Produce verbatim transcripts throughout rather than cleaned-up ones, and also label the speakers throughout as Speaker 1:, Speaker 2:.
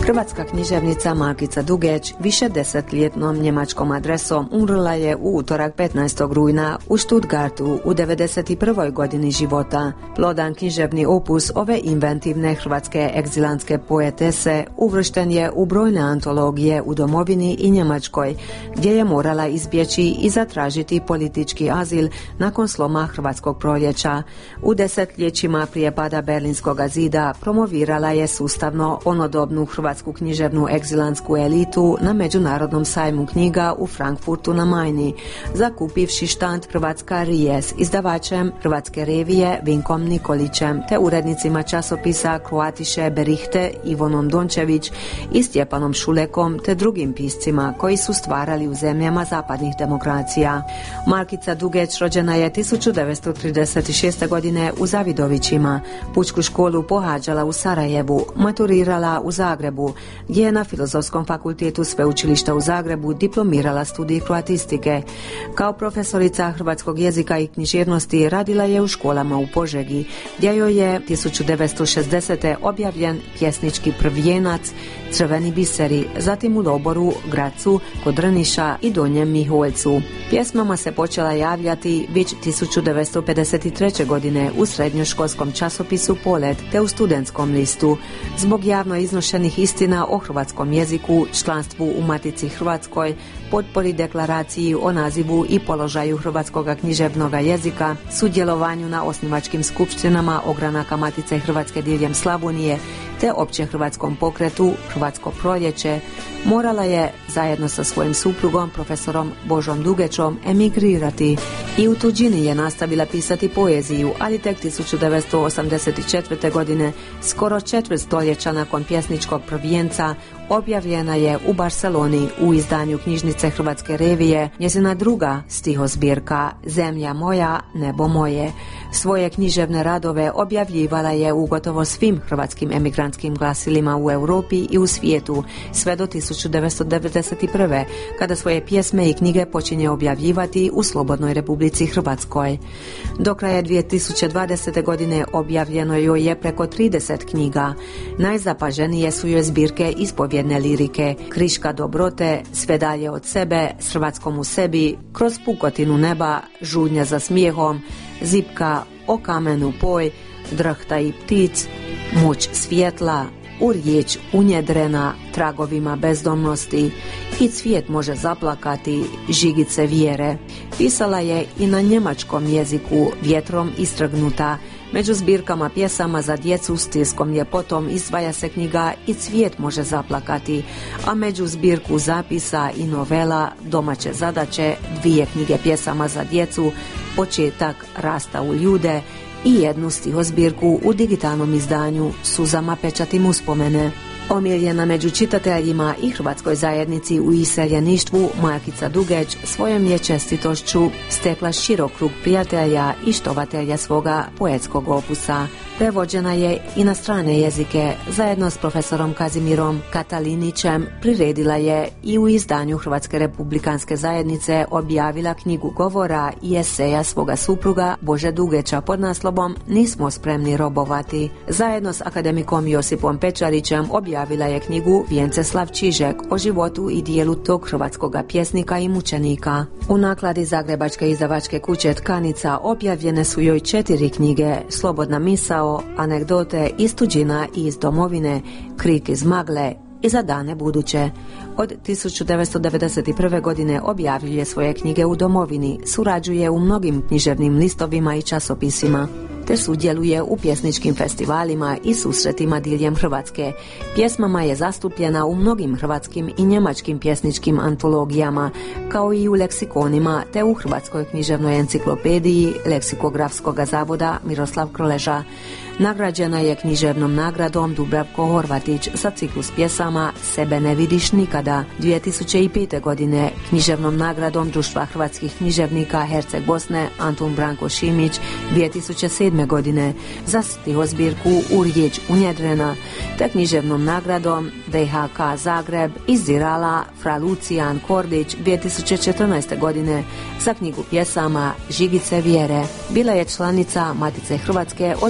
Speaker 1: Hrvatska književnica Markica Dugeć više desetljetnom njemačkom adresom umrla je u utorak petnaestog rujna u Stuttgartu u devedeset prvoj godini života. Plodan književni opus ove inventivne hrvatske egzilantske poetese uvršten je u brojne antologije u domovini i Njemačkoj, gdje je morala izbjeći i zatražiti politički azil nakon sloma Hrvatskog proljeća. U desetljećima prije pada Berlinskog zida promovirala je sustavno onodobnu hrvatsku književnu egzilantsku elitu na Međunarodnom sajmu knjiga u Frankfurtu na Majni, zakupivši štand Hrvatska Rijes, izdavačem Hrvatske revije Vinkom Nikolićem, te urednicima časopisa Kroatische Berichte Ivonom Dončević i Stjepanom Šulekom, te drugim piscima koji su stvarali u zemljama zapadnih demokracija. Markica Dugeć rođena je tisuću devetsto trideset šeste. godine u Zavidovićima. Pučku školu pohađala u Sarajevu, maturirala u Zagrebu, gdje je na Filozofskom fakultetu Sveučilišta u Zagrebu diplomirala studij kroatistike. Kao profesorica hrvatskog jezika i književnosti radila je u školama u Požegi, gdje joj je tisuću devetsto šezdesete. objavljen pjesnički prvijenac Crveni biseri, zatim u Loboru, Gracu, kod Drniša i Donjem Miholjcu. Pjesmama se počela javljati već tisuću devetsto pedeset treće. godine u srednjoškolskom časopisu Polet te u studentskom listu. Zbog javno iznošenih istina o hrvatskom jeziku, članstvu u Matici Hrvatskoj, potpori deklaraciji o nazivu i položaju hrvatskog književnog jezika, sudjelovanju na osnivačkim skupštinama ogranaka Matice Hrvatske diljem Slavonije, te opće hrvatskom pokretu Hrvatsko proljeće, morala je zajedno sa svojim suprugom profesorom Božom Dugećom emigrirati i u tuđini je nastavila pisati poeziju, ali tek tisuću devetsto osamdeset četvrte. godine, skoro četvrt stoljeća nakon pjesničkog prvijenca, objavljena je u Barceloni u izdanju knjižnice Hrvatske revije njezina druga stihozbirka Zemlja moja, nebo moje. Svoje književne radove objavljivala je u gotovo svim hrvatskim emigrantskim glasilima u Europi i u svijetu, sve do tisuću devetsto devedeset prve. kada svoje pjesme i knjige počinje objavljivati u Slobodnoj Republici Hrvatskoj. Do kraja dvije tisuće dvadesete. godine objavljeno joj je preko trideset knjiga. Najzapaženije su joj zbirke ispovjedne lirike Kriška dobrote, Sve dalje od sebe, S Hrvatskom u sebi, Kroz pukotinu neba, Žudnja za smijehom, Zipka, O kamenu poj, Drhta i ptic, Moć svjetla, U riječ unjedrena, Tragovima bezdomnosti i Cvijet može zaplakati, Žigice vjere. Pisala je i na njemačkom jeziku, Vjetrom istrgnuta. Među zbirkama pjesama za djecu s tiskom ljepotom izdvaja se knjiga I cvijet može zaplakati, a među zbirku zapisa i novela Domaće zadaće, dvije knjige pjesama za djecu, Početak rasta u ljude i jednu stihozbirku u digitalnom izdanju Suzama pečatim uspomene. Omiljena među čitateljima i hrvatskoj zajednici u iseljeništvu, Markica Dugeć svojom je čestitošću stekla širok krug prijatelja i štovatelja svoga poetskog opusa. Prevođena je i na strane jezike, zajedno s profesorom Kazimirom Katalinićem priredila je i u izdanju Hrvatske republikanske zajednice objavila knjigu govora i eseja svoga supruga Bože Dugeća pod naslovom Nismo spremni robovati. Zajedno s akademikom Josipom Pečarićem objavila je knjigu Vjenceslav Čižek o životu i dijelu tog hrvatskoga pjesnika i mučenika. U nakladi zagrebačke izdavačke kuće Tkanica objavljene su joj četiri knjige: Slobodna misao, Anegdote iz tuđina i iz domovine, Krik iz magle i Za dane buduće. Od tisuću devetsto devedeset prve. godine objavljuje svoje knjige u domovini, surađuje u mnogim književnim listovima i časopisima, te sudjeluje u pjesničkim festivalima i susretima diljem Hrvatske. Pjesmama je zastupljena u mnogim hrvatskim i njemačkim pjesničkim antologijama, kao i u leksikonima, te u Hrvatskoj književnoj enciklopediji Leksikografskog zavoda Miroslav Krleža. Nagrađena je književnom nagradom Dubravko Horvatić za ciklus pjesama Sebe ne vidiš nikada. dvije tisuće pete. godine književnom nagradom Društva hrvatskih književnika Herceg Bosne Antun Branko Šimić dvije tisuće sedme. godine za stihozbirku U riječ unjedrena, te književnom nagradom D H K Zagreb Izdirala Fra Lucijan Kordić dvije tisuće četrnaeste. godine za knjigu pjesama Žigice vjere. Bila je članica Matice Hrvatske od tisuću devetsto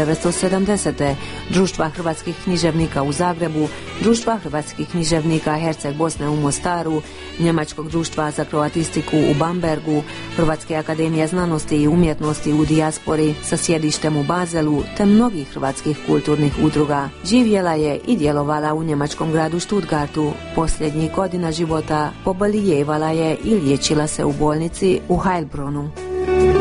Speaker 1: devetsto sedamdesete. Društva hrvatskih književnika u Zagrebu, Društva hrvatskih književnika Herceg Bosne u Mostaru, Njemačkog društva za kroatistiku u Bambergu, Hrvatske akademije znanosti i umjetnosti u dijaspori sa sjedištem u Bazelu, te mnogih hrvatskih kulturnih udruga. Živjela je i djelovala u njemačkom gradu Stuttgartu. Posljednjih godina života pobolijevala je i liječila se u bolnici u Heilbronu.